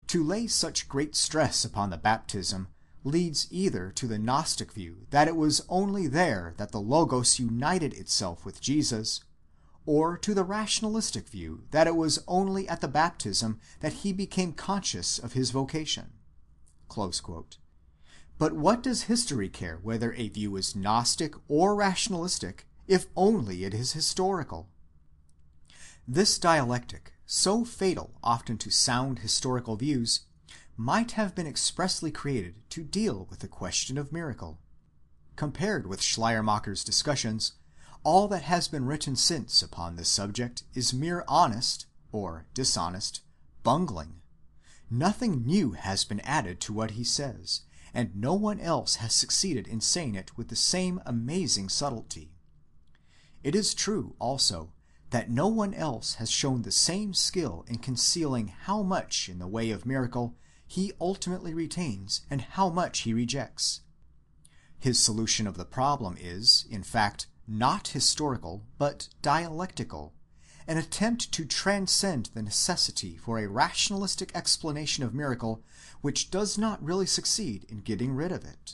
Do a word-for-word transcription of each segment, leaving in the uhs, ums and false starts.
To lay such great stress upon the baptism leads either to the Gnostic view that it was only there that the Logos united itself with Jesus, or to the rationalistic view that it was only at the baptism that he became conscious of his vocation." But what does history care whether a view is Gnostic or rationalistic, if only it is historical? This dialectic, so fatal often to sound historical views, might have been expressly created to deal with the question of miracle. Compared with Schleiermacher's discussions, all that has been written since upon this subject is mere honest, or dishonest, bungling. Nothing new has been added to what he says, and no one else has succeeded in saying it with the same amazing subtlety. It is true, also, that no one else has shown the same skill in concealing how much in the way of miracle he ultimately retains and how much he rejects. His solution of the problem is, in fact, not historical, but dialectical, an attempt to transcend the necessity for a rationalistic explanation of miracle which does not really succeed in getting rid of it.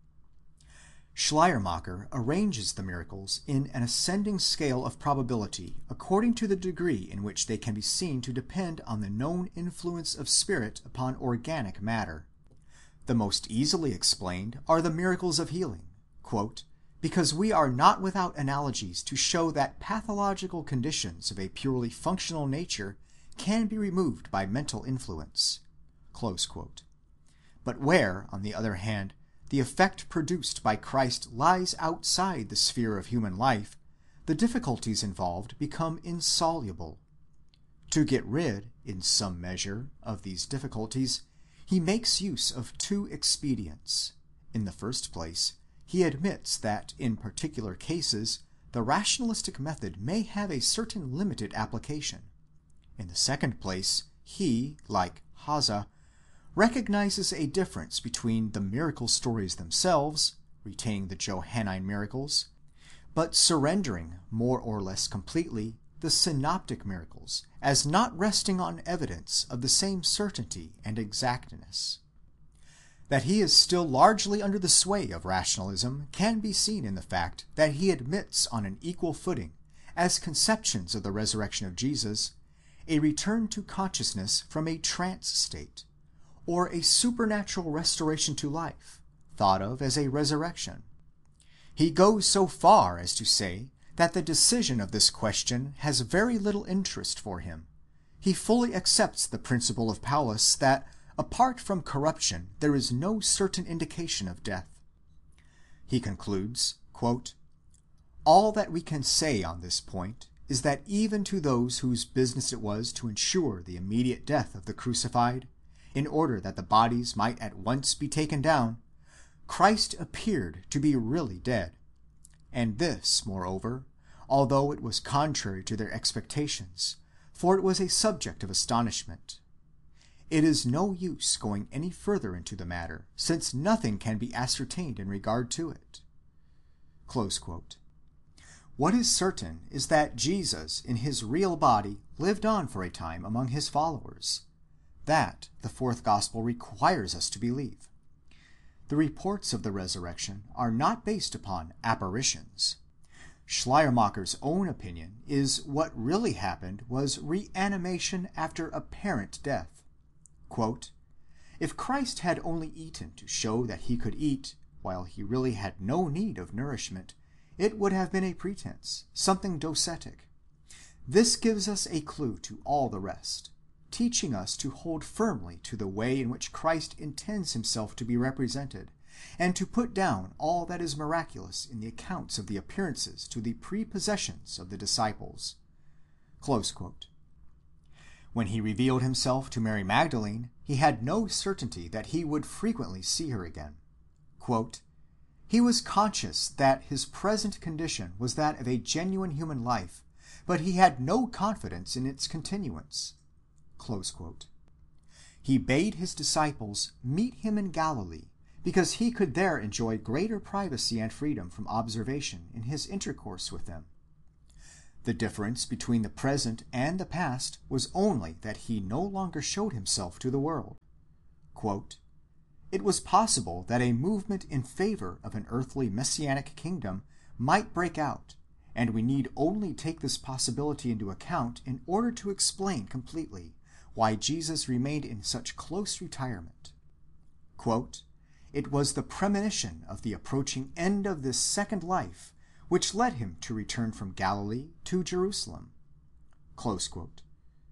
Schleiermacher arranges the miracles in an ascending scale of probability according to the degree in which they can be seen to depend on the known influence of spirit upon organic matter. The most easily explained are the miracles of healing, quote, "because we are not without analogies to show that pathological conditions of a purely functional nature can be removed by mental influence," close quote. But where, on the other hand, the effect produced by Christ lies outside the sphere of human life, the difficulties involved become insoluble. To get rid, in some measure, of these difficulties, he makes use of two expedients. In the first place, he admits that in particular cases the rationalistic method may have a certain limited application. In the second place, he, like Haza, recognizes a difference between the miracle stories themselves, retaining the Johannine miracles, but surrendering more or less completely the synoptic miracles as not resting on evidence of the same certainty and exactness. That he is still largely under the sway of rationalism can be seen in the fact that he admits on an equal footing, as conceptions of the resurrection of Jesus, a return to consciousness from a trance state, or a supernatural restoration to life, thought of as a resurrection. He goes so far as to say that the decision of this question has very little interest for him. He fully accepts the principle of Paulus that apart from corruption there is no certain indication of death. He concludes, quote, "All that we can say on this point is that even to those whose business it was to ensure the immediate death of the crucified, in order that the bodies might at once be taken down, Christ appeared to be really dead. And this, moreover, although it was contrary to their expectations, for it was a subject of astonishment. It is no use going any further into the matter, since nothing can be ascertained in regard to it." Close quote. What is certain is that Jesus in his real body lived on for a time among his followers. That the fourth gospel requires us to believe. The reports of the resurrection are not based upon apparitions. Schleiermacher's own opinion is what really happened was reanimation after apparent death. Quote, "If Christ had only eaten to show that he could eat, while he really had no need of nourishment, it would have been a pretense, something docetic. This gives us a clue to all the rest, teaching us to hold firmly to the way in which Christ intends himself to be represented, and to put down all that is miraculous in the accounts of the appearances to the prepossessions of the disciples." Close quote. When he revealed himself to Mary Magdalene, he had no certainty that he would frequently see her again. Quote, "He was conscious that his present condition was that of a genuine human life, but he had no confidence in its continuance." Close quote. He bade his disciples meet him in Galilee, because he could there enjoy greater privacy and freedom from observation in his intercourse with them. The difference between the present and the past was only that he no longer showed himself to the world. Quote, "It was possible that a movement in favor of an earthly messianic kingdom might break out, and we need only take this possibility into account in order to explain completely why Jesus remained in such close retirement. Quote, It was the premonition of the approaching end of this second life which led him to return from Galilee to Jerusalem." Close quote.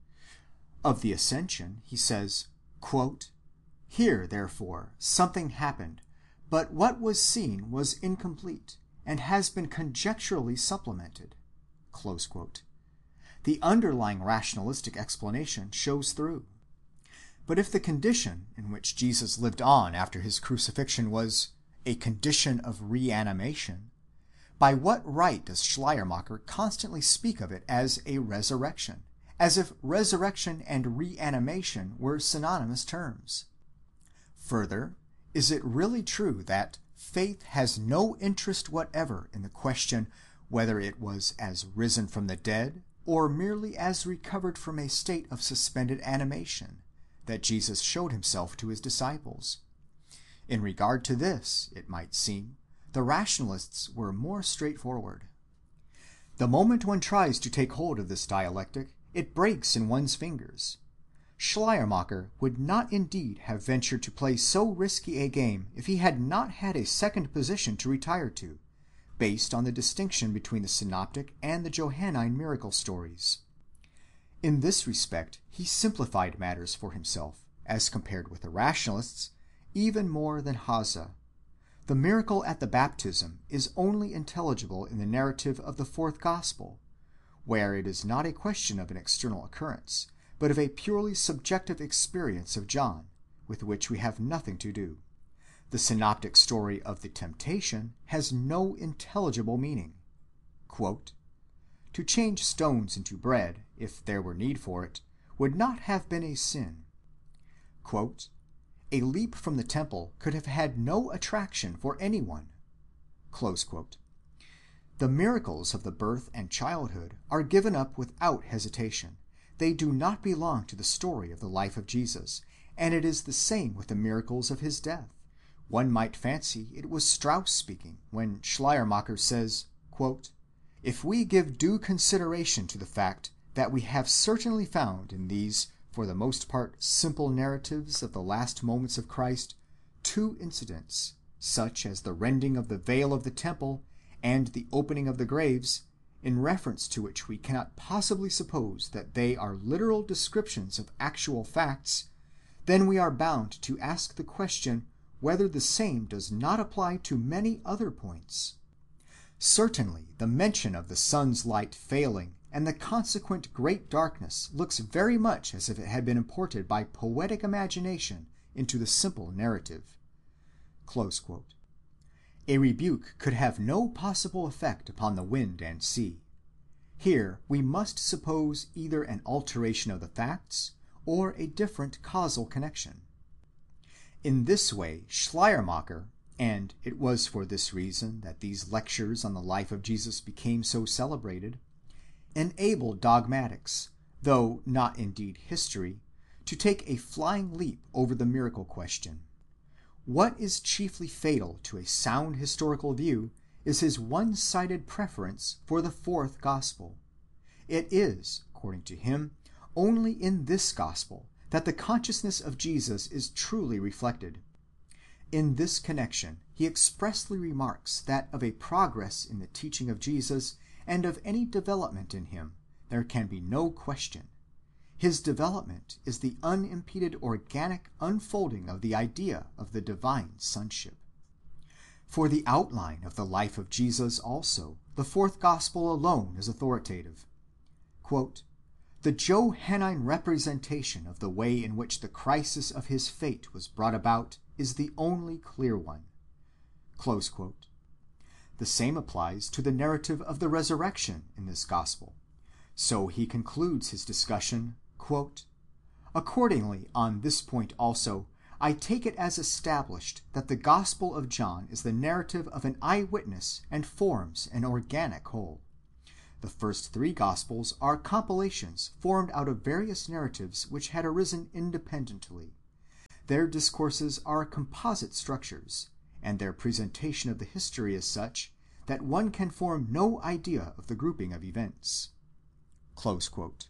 Of the ascension, he says, quote, "Here, therefore, something happened, but what was seen was incomplete, and has been conjecturally supplemented." Close quote. The underlying rationalistic explanation shows through. But if the condition in which Jesus lived on after his crucifixion was a condition of reanimation, by what right does Schleiermacher constantly speak of it as a resurrection, as if resurrection and reanimation were synonymous terms? Further, is it really true that faith has no interest whatever in the question whether it was as risen from the dead, or merely as recovered from a state of suspended animation, that Jesus showed himself to his disciples? In regard to this, it might seem, the rationalists were more straightforward. The moment one tries to take hold of this dialectic, it breaks in one's fingers. Schleiermacher would not indeed have ventured to play so risky a game if he had not had a second position to retire to, based on the distinction between the synoptic and the Johannine miracle stories. In this respect, he simplified matters for himself, as compared with the rationalists, even more than Hasse. The miracle at the baptism is only intelligible in the narrative of the fourth gospel, where it is not a question of an external occurrence, but of a purely subjective experience of John, with which we have nothing to do. The synoptic story of the temptation has no intelligible meaning. Quote, "To change stones into bread, if there were need for it, would not have been a sin." Quote, "A leap from the temple could have had no attraction for anyone." Close quote. The miracles of the birth and childhood are given up without hesitation. They do not belong to the story of the life of Jesus, and it is the same with the miracles of his death. One might fancy it was Strauss speaking when Schleiermacher says, quote, "If we give due consideration to the fact that we have certainly found in these, for the most part simple narratives of the last moments of Christ, two incidents, such as the rending of the veil of the temple and the opening of the graves, in reference to which we cannot possibly suppose that they are literal descriptions of actual facts, then we are bound to ask the question whether the same does not apply to many other points. Certainly the mention of the sun's light failing and the consequent great darkness looks very much as if it had been imported by poetic imagination into the simple narrative." Close quote. A rebuke could have no possible effect upon the wind and sea. Here we must suppose either an alteration of the facts or a different causal connection. In this way Schleiermacher, and it was for this reason that these lectures on the life of Jesus became so celebrated, enabled dogmatics, though not indeed history, to take a flying leap over the miracle question. What is chiefly fatal to a sound historical view is his one-sided preference for the fourth gospel. It is, according to him, only in this gospel that the consciousness of Jesus is truly reflected. In this connection, he expressly remarks that of a progress in the teaching of Jesus and of any development in him, there can be no question. His development is the unimpeded organic unfolding of the idea of the divine sonship. For the outline of the life of Jesus also, the fourth gospel alone is authoritative. Quote, "The Johannine representation of the way in which the crisis of his fate was brought about is the only clear one." Close quote. The same applies to the narrative of the resurrection in this gospel. So he concludes his discussion, quote, "Accordingly, on this point also, I take it as established that the Gospel of John is the narrative of an eyewitness and forms an organic whole. The first three Gospels are compilations formed out of various narratives which had arisen independently. Their discourses are composite structures, and their presentation of the history is such that one can form no idea of the grouping of events." Close quote.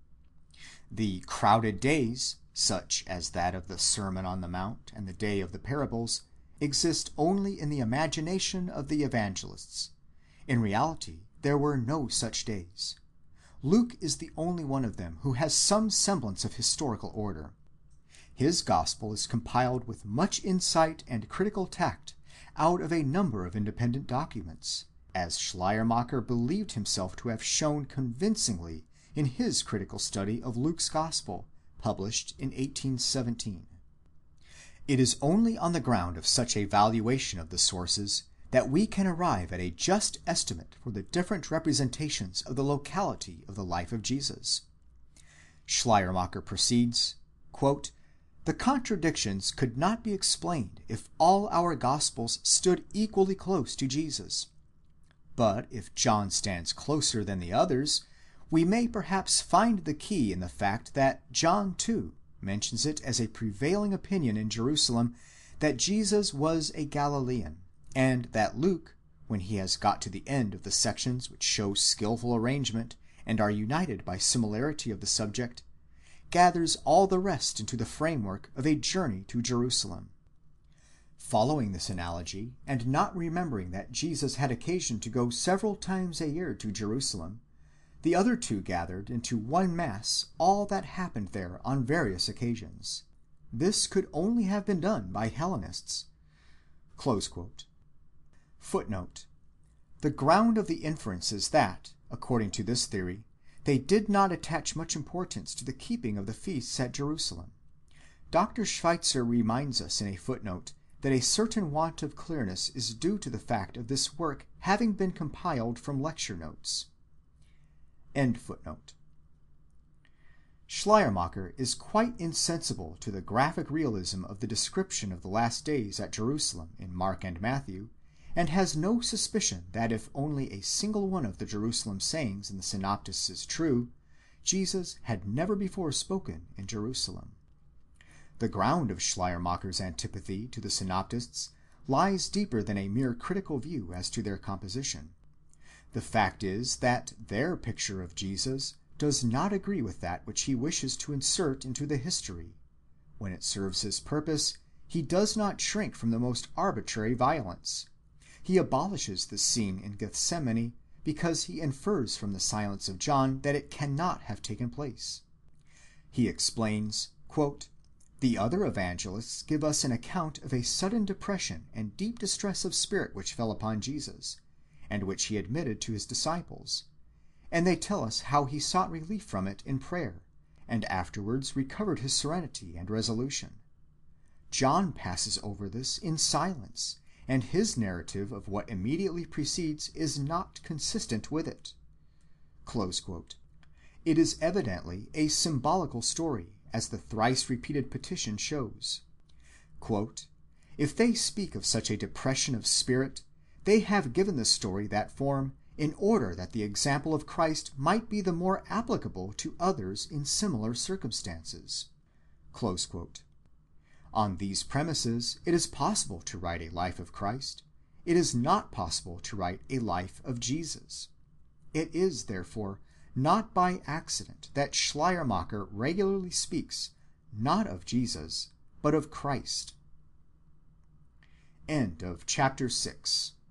The crowded days, such as that of the Sermon on the Mount and the day of the parables, exist only in the imagination of the evangelists. In reality, there were no such days. Luke is the only one of them who has some semblance of historical order. His gospel is compiled with much insight and critical tact out of a number of independent documents, as Schleiermacher believed himself to have shown convincingly in his critical study of Luke's gospel, published in eighteen seventeen. It is only on the ground of such a valuation of the sources that we can arrive at a just estimate for the different representations of the locality of the life of Jesus. Schleiermacher proceeds, quote, "The contradictions could not be explained if all our Gospels stood equally close to Jesus. But if John stands closer than the others, we may perhaps find the key in the fact that John too mentions it as a prevailing opinion in Jerusalem that Jesus was a Galilean, and that Luke, when he has got to the end of the sections which show skillful arrangement and are united by similarity of the subject, gathers all the rest into the framework of a journey to Jerusalem." Following this analogy, and not remembering that Jesus had occasion to go several times a year to Jerusalem, the other two gathered into one mass all that happened there on various occasions. This could only have been done by Hellenists. Close quote. Footnote: The ground of the inference is that, according to this theory, they did not attach much importance to the keeping of the feasts at Jerusalem. Doctor Schweitzer reminds us in a footnote that a certain want of clearness is due to the fact of this work having been compiled from lecture notes. End footnote. Schleiermacher is quite insensible to the graphic realism of the description of the last days at Jerusalem in Mark and Matthew, and has no suspicion that if only a single one of the Jerusalem sayings in the synoptists is true, Jesus had never before spoken in Jerusalem. The ground of Schleiermacher's antipathy to the synoptists lies deeper than a mere critical view as to their composition. The fact is that their picture of Jesus does not agree with that which he wishes to insert into the history. When it serves his purpose, he does not shrink from the most arbitrary violence. He abolishes the scene in Gethsemane because he infers from the silence of John that it cannot have taken place. He explains, quote, "The other evangelists give us an account of a sudden depression and deep distress of spirit which fell upon Jesus, and which he admitted to his disciples, and they tell us how he sought relief from it in prayer, and afterwards recovered his serenity and resolution. John passes over this in silence, and his narrative of what immediately precedes is not consistent with it." Close quote. It is evidently a symbolical story, as the thrice-repeated petition shows. Quote, "If they speak of such a depression of spirit, they have given the story that form in order that the example of Christ might be the more applicable to others in similar circumstances." Close quote. On these premises, it is possible to write a life of Christ. It is not possible to write a life of Jesus. It is, therefore, not by accident that Schleiermacher regularly speaks, not of Jesus, but of Christ. End of chapter six.